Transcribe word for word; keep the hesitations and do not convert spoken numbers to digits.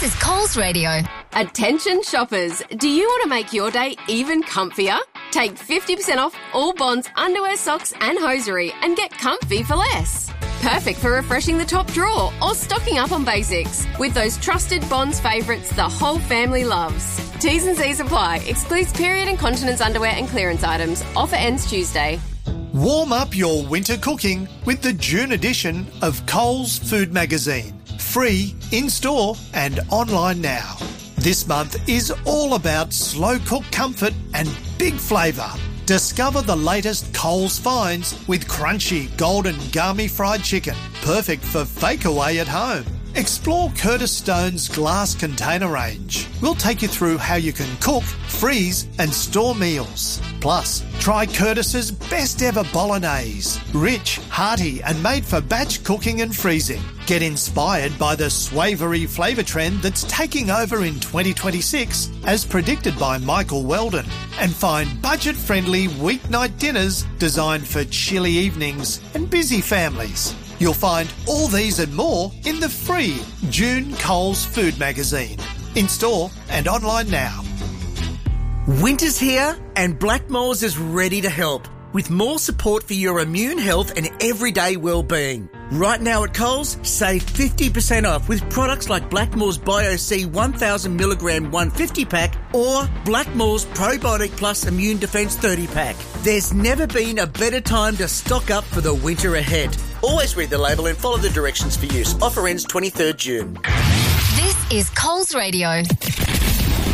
is Coles Radio. Attention shoppers, do you want to make your day even comfier? Take fifty percent off all Bonds underwear, socks and hosiery and get comfy for less. Perfect for refreshing the top drawer or stocking up on basics with those trusted Bonds favourites the whole family loves. T's and C's apply. Excludes period incontinence underwear and clearance items. Offer ends Tuesday. Warm up your winter cooking with the June edition of Coles Food Magazine. Free, in-store and online now. This month is all about slow-cooked comfort and big flavour. Discover the latest Coles finds with crunchy golden gummy fried chicken, perfect for fake-away at home. Explore Curtis Stone's glass container range. We'll take you through how you can cook, freeze and store meals. Plus, try Curtis's best ever bolognese. Rich, hearty and made for batch cooking and freezing. Get inspired by the swavery flavour trend that's taking over in twenty twenty-six as predicted by Michael Weldon. And find budget-friendly weeknight dinners designed for chilly evenings and busy families. You'll find all these and more in the free June Coles Food Magazine. In store and online now. Winter's here and Blackmores is ready to help with more support for your immune health and everyday well-being. Right now at Coles, save fifty percent off with products like Blackmores Bio-C one thousand milligram one hundred fifty pack or Blackmores Probiotic Plus Immune Defence thirty pack. There's never been a better time to stock up for the winter ahead. Always read the label and follow the directions for use. Offer ends twenty-third June. This is Coles Radio.